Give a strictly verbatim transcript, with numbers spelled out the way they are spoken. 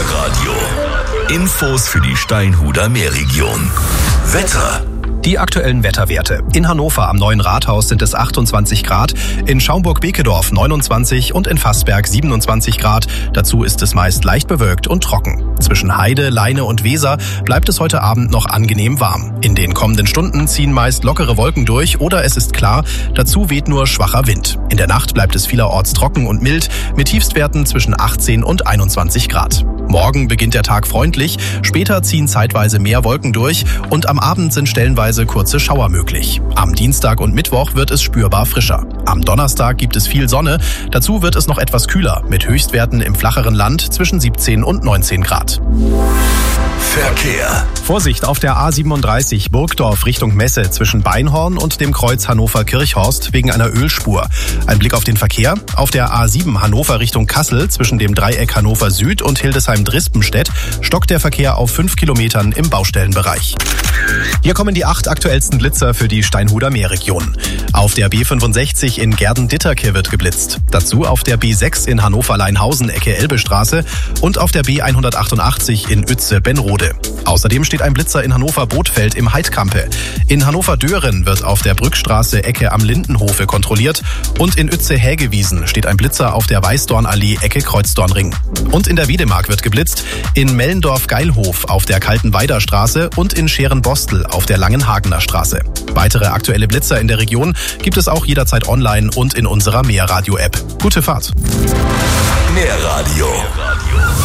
Meerradio. Infos für die Steinhuder Meerregion. Wetter. Die aktuellen Wetterwerte. In Hannover am Neuen Rathaus sind es achtundzwanzig Grad, in Schaumburg-Bekedorf neunundzwanzig und in Fassberg siebenundzwanzig Grad. Dazu ist es meist leicht bewölkt und trocken. Zwischen Heide, Leine und Weser bleibt es heute Abend noch angenehm warm. In den kommenden Stunden ziehen meist lockere Wolken durch oder es ist klar, dazu weht nur schwacher Wind. In der Nacht bleibt es vielerorts trocken und mild mit Tiefstwerten zwischen achtzehn und einundzwanzig Grad. Morgen beginnt der Tag freundlich, später ziehen zeitweise mehr Wolken durch und am Abend sind stellenweise kurze Schauer möglich. Am Dienstag und Mittwoch wird es spürbar frischer. Am Donnerstag gibt es viel Sonne, dazu wird es noch etwas kühler mit Höchstwerten im flacheren Land zwischen siebzehn und neunzehn Grad. Verkehr. Vorsicht auf der A siebenunddreißig Burgdorf Richtung Messe zwischen Beinhorn und dem Kreuz Hannover-Kirchhorst wegen einer Ölspur. Ein Blick auf den Verkehr. Auf der A sieben Hannover Richtung Kassel zwischen dem Dreieck Hannover Süd und Hildesheim-Drispenstedt stockt der Verkehr auf fünf Kilometern im Baustellenbereich. Hier kommen die acht aktuellsten Blitzer für die Steinhuder Meerregion. Auf der B fünfundsechzig in Gerden-Ditterke wird geblitzt. Dazu auf der B sechs in Hannover-Leinhausen Ecke Elbestraße und auf der B hundertachtundachtzig in Uetze-Benrode. Außerdem steht ein Blitzer in Hannover-Bothfeld im Heidkampe. In Hannover-Dören wird auf der Brückstraße Ecke am Lindenhofe kontrolliert und in Uetze-Hägewiesen steht ein Blitzer auf der Weißdornallee Ecke Kreuzdornring. Und in der Wiedemark wird geblitzt, in Mellendorf-Geilhof auf der Kaltenweider Straße und in Scheren-Bostel auf der Langenhagener Straße. Weitere aktuelle Blitzer in der Region gibt es auch jederzeit online und in unserer Meerradio-App. Gute Fahrt! Meerradio.